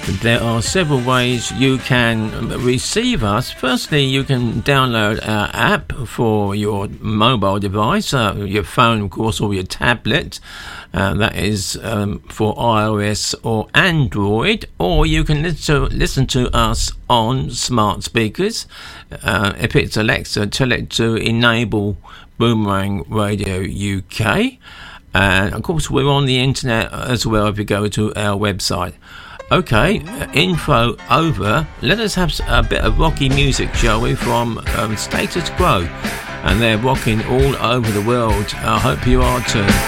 There are several ways you can receive us. Firstly, you can download our app for your mobile device, your phone, of course, or your tablet. That is for iOS or Android, or you can listen to us on smart speakers. If it's Alexa, tell it to enable Boomerang Radio UK. And of course, we're on the internet as well if you go to our website. Okay, info over. Let us have a bit of rocky music, shall we, from Status Quo. And they're rocking all over the world. I hope you are too.